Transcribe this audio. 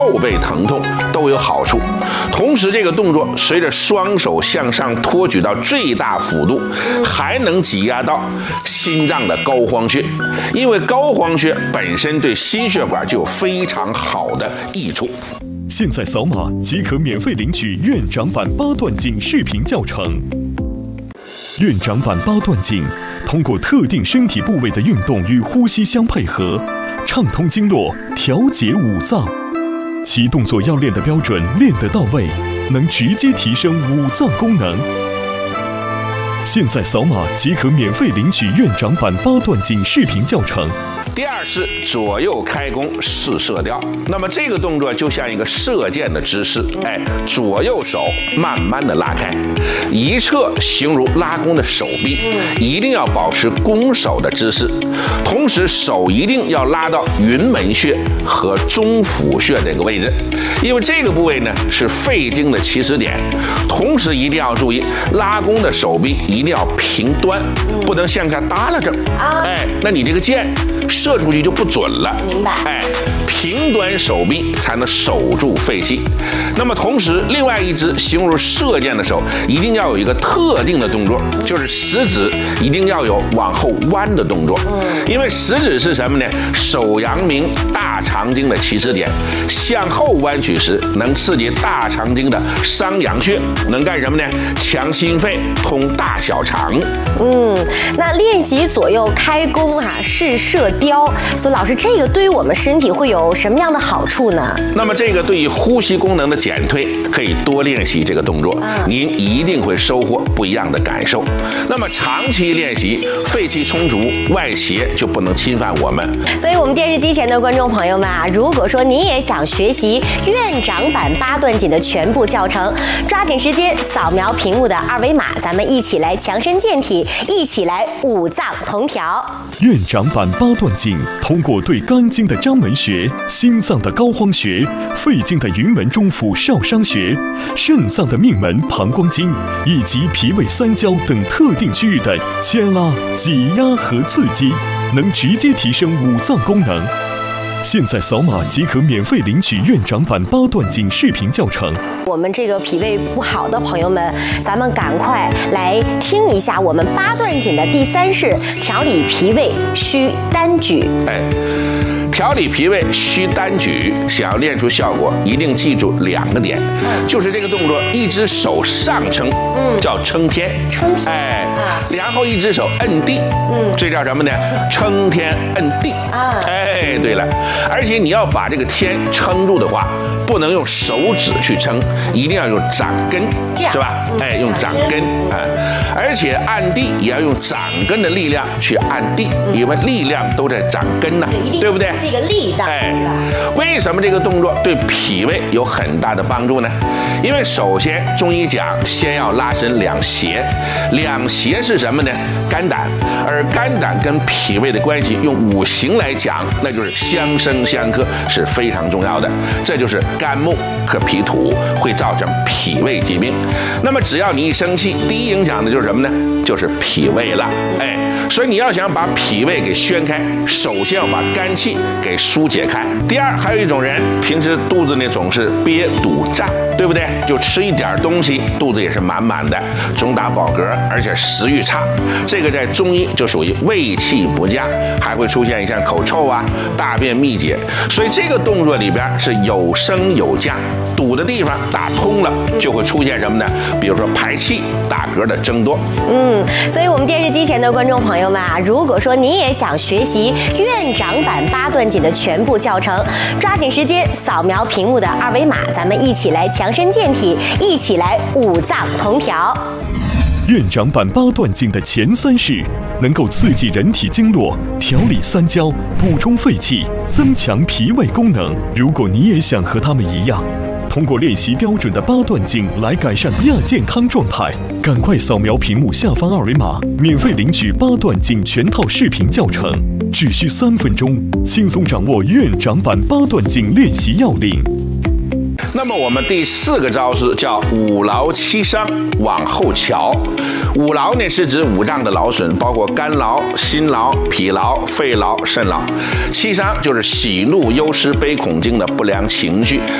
后背疼痛都有好处。同时，这个动作随着双手向上托举到最大幅度，还能挤压到心脏的膏肓穴，因为膏肓穴本身对心血管就有非常好的益处。 现在扫码即可免费领取院长版8段锦视频教程。院长版8段锦通过特定身体部位的运动与呼吸相配合，畅通经络，调节五脏。其动作要练得标准，练得到位，能直接提升五脏功能。现在扫码即可免费领取院长版8段锦视频教程。 第二是左右开弓试射雕，那么这个动作就像一个射箭的姿势，左右手慢慢的拉开，一侧形如拉弓的手臂，一定要保持弓手的姿势，同时手一定要拉到云门穴和中府穴这个位置，因为这个部位呢是肺经的起始点，同时一定要注意拉弓的手臂一定要平端，不能向下耷拉着，那你这个箭射出去就不准了。 明白。 平端手臂才能守住肺气。那么同时，另外一只形如射箭的手，一定要有一个特定的动作，就是食指一定要有往后弯的动作。因为食指是什么呢？手阳明大肠经的起始点，向后弯曲时能刺激大肠经的商阳穴，能干什么呢？强心肺，通大小肠。 那练习左右开弓试射雕，所以老师，这个对于我们身体会有什么样的好处呢？ 那么这个对于呼吸功能的减退，可以多练习这个动作，您一定会收获不一样的感受。那么长期练习，肺气充足，外邪就不能侵犯我们。 所以我们电视机前的观众朋友们如果说你也想学习院长版8段锦的全部教程，抓紧时间扫描屏幕的2维码，咱们一起来强身健体，一起来五脏同调。 院长版8段锦通过对肝经的章门穴、心脏的膏肓穴、肺经的云门中府少商穴、肾脏的命门膀胱经以及脾胃三焦等特定区域的牵拉、挤压和刺激，能直接提升五脏功能。现在扫码即可免费领取院长版8段锦视频教程。 我们这个脾胃不好的朋友们，咱们赶快来听一下我们8段锦的第3式：调理脾胃需单举。 调理脾胃需单举，想要练出效果，一定记住2个点，就是这个动作，一只手上撑，叫撑天，然后一只手摁地，这叫什么呢？撑天摁地。对了，而且你要把这个天撑住的话，不能用手指去撑，一定要用掌根，是吧？用掌根而且按地也要用掌根的力量去按地，因为力量都在掌根呢，对不对？ 这个力道。 为什么这个动作对脾胃有很大的帮助呢？因为首先中医讲，先要拉伸两胁，两胁是什么呢？肝胆，而肝胆跟脾胃的关系，用五行来讲，那就是相生相克，是非常重要的。这就是肝木克脾土，会造成脾胃疾病。那么只要你一生气，第一影响的就是什么呢？就是脾胃了。所以你要想把脾胃给宣开，首先要把肝气给疏解开。第二，还有一种人平时肚子呢总是憋堵胀，对不对？就吃一点东西，肚子也是满满的，总打饱嗝，而且食欲差。这个在中医就属于胃气不佳，还会出现像口臭大便秘结。所以这个动作里边是有升有降，堵的地方打通了，就会出现什么呢？比如说排气、打嗝的增多。 所以我们电视机前的观众朋友们如果说你也想学习院长版8段锦的全部教程，抓紧时间扫描屏幕的2维码，咱们一起来强身健体，一起来五脏同调。 院长版8段锦的前3式能够刺激人体经络，调理三焦，补充肺气，增强脾胃功能。如果你也想和他们一样，通过练习标准的8段锦来改善亚健康状态，赶快扫描屏幕下方2维码，免费领取8段锦全套视频教程，只需3分钟，轻松掌握院长版8段锦练习要领。 那么我们第4个招式叫五劳七伤，往后瞧。五劳呢是指五脏的劳损，包括肝劳、心劳、脾劳、肺劳、肾劳。七伤就是喜怒忧思悲恐惊的不良情绪，